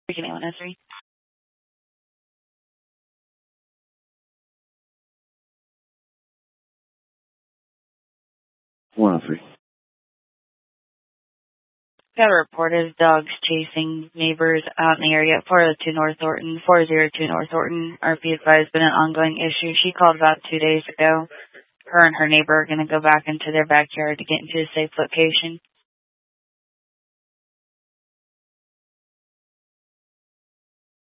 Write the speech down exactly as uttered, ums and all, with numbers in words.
Beginning one oh three. one oh three. Got a report of dogs chasing neighbors out in the area at four oh two North Thornton, four oh two North Thornton. R P advised been an ongoing issue. She called about two days ago. Her and her neighbor are going to go back into their backyard to get into a safe location.